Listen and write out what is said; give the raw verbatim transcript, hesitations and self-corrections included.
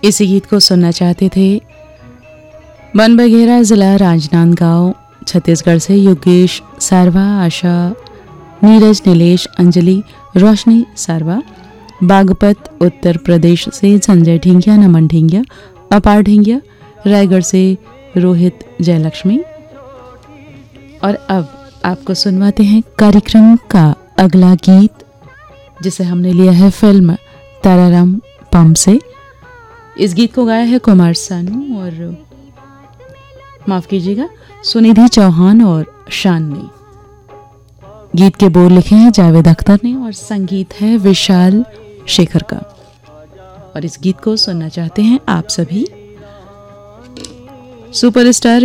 इसी गीत को सुनना चाहते थे बन बघेरा, जिला राजनांदगांव, छत्तीसगढ़ से योगेश सारवा, आशा, नीरज, नीलेश, अंजलि, रोशनी सारवा। बागपत उत्तर प्रदेश से संजय ढींगिया, नमन ढींगिया, अपार ढींगिया। रायगढ़ से रोहित, जयलक्ष्मी। और अब आपको सुनवाते हैं कार्यक्रम का अगला गीत, जिसे हमने लिया है फिल्म ताराराम पम से। इस गीत को गाया है कुमार सानू और माफ कीजिएगा सुनिधि चौहान और शान ने। गीत के बोल लिखे हैं जावेद अख्तर ने और संगीत है विशाल शेखर का। और इस गीत को सुनना चाहते हैं आप सभी सुपरस्टार